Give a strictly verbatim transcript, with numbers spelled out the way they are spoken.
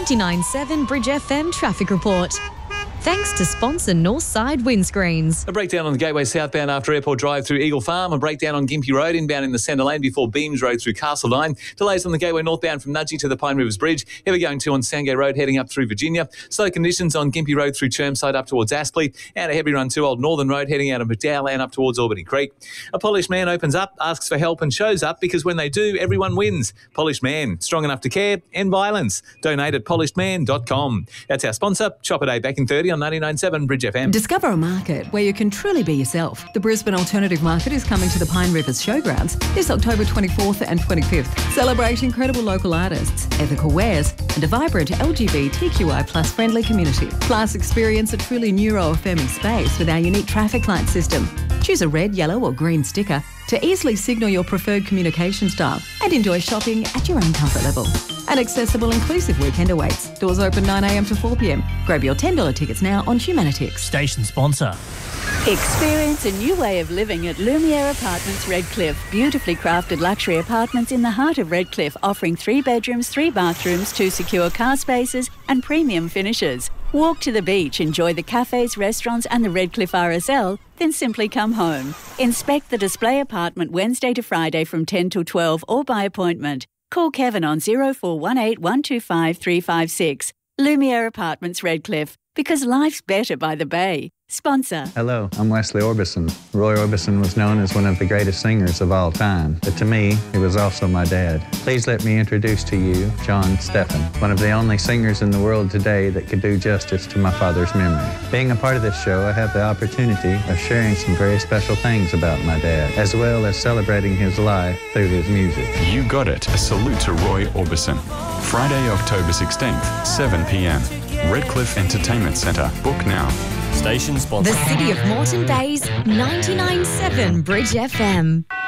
ninety-nine point seven Bridge F M traffic report. Thanks to sponsor Northside Windscreens. A breakdown on the Gateway southbound after Airport Drive through Eagle Farm. A breakdown on Gympie Road inbound in the centre lane before Beams Road through Castledine. Delays on the Gateway northbound from Nudgee to the Pine Rivers Bridge. Heavy going to on Sandgate Road heading up through Virginia. Slow conditions on Gympie Road through Chermside up towards Aspley. And a heavy run to Old Northern Road heading out of McDowell and up towards Albany Creek. A polished man opens up, asks for help and shows up because when they do, everyone wins. Polished Man, strong enough to care, end violence. Donate at polished man dot com. That's our sponsor. Chopper Day back in thirty on ninety-nine point seven Bridge F M. Discover a market where you can truly be yourself. The Brisbane Alternative Market is coming to the Pine Rivers Showgrounds this October twenty-fourth and twenty-fifth. Celebrate incredible local artists, ethical wares and a vibrant L G B T Q I plus friendly community. Plus experience a truly neuro-affirming space with our unique traffic light system. Choose a red, yellow or green sticker to easily signal your preferred communication style and enjoy shopping at your own comfort level. An accessible, inclusive weekend awaits. Doors open nine a m to four p m. Grab your ten dollars tickets now on Humanitix. Station sponsor. Experience a new way of living at Lumiere Apartments Redcliffe. Beautifully crafted luxury apartments in the heart of Redcliffe, offering three bedrooms, three bathrooms, two secure car spaces and premium finishes. Walk to the beach, enjoy the cafes, restaurants and the Redcliffe R S L, then simply come home. Inspect the display apartment Wednesday to Friday from ten till twelve or by appointment. Call Kevin on zero four one eight, one two five, three five six. Lumiere Apartments Redcliffe, because life's better by the bay. Sponsor. Hello, I'm Wesley Orbison. Roy Orbison was known as one of the greatest singers of all time, but to me, he was also my dad. Please let me introduce to you John Steffen, one of the only singers in the world today that could do justice to my father's memory. Being a part of this show, I have the opportunity of sharing some very special things about my dad, as well as celebrating his life through his music. You got it. A salute to Roy Orbison. Friday, October sixteenth, seven p m. Redcliffe Entertainment Centre. Book now. Station sponsor. The City of Moreton Bay's ninety-nine point seven Bridge F M.